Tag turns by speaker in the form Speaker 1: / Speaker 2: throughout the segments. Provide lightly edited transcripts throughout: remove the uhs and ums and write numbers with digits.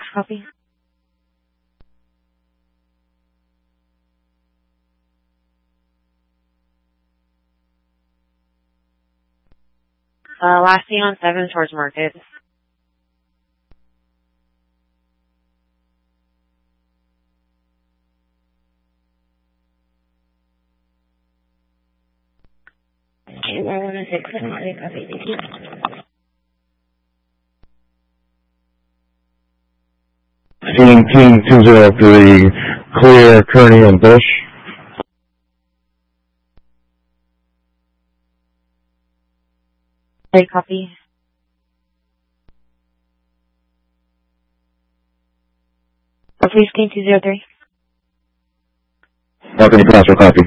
Speaker 1: copy. Last seen on 7 towards Market.
Speaker 2: Okay, 116, copy, thank you.
Speaker 3: Seeing Team 203, clear Kearney and Bush.
Speaker 1: Okay, copy. Please, Team 203.
Speaker 3: Balcony Paso, copy.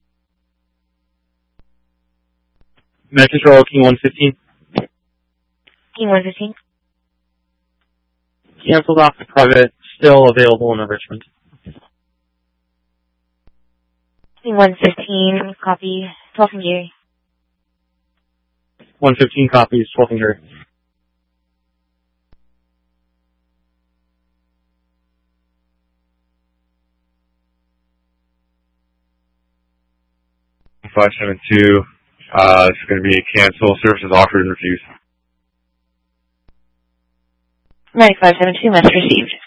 Speaker 4: Med Control, King 115.
Speaker 1: King 115.
Speaker 4: Canceled off the private, still available in Richmond.
Speaker 1: King 115, copy. 12 from Gary.
Speaker 4: 115 copies, 12 from Gary.
Speaker 5: $572, it's going to be a cancel. Services offered and refused.
Speaker 1: 9572, message received.